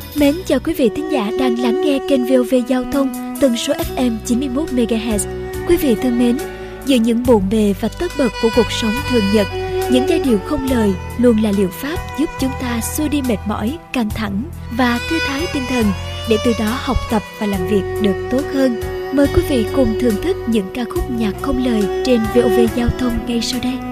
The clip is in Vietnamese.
Mến chào quý vị thính giả đang lắng nghe kênh VOV Giao thông tần số FM 91 MHz. Quý vị thân mến, giữa những bộn bề và tất bật của cuộc sống thường nhật, những giai điệu không lời luôn là liệu pháp giúp chúng ta xua đi mệt mỏi, căng thẳng và thư thái tinh thần, để từ đó học tập và làm việc được tốt hơn. Mời quý vị cùng thưởng thức những ca khúc nhạc không lời trên VOV Giao thông ngay sau đây.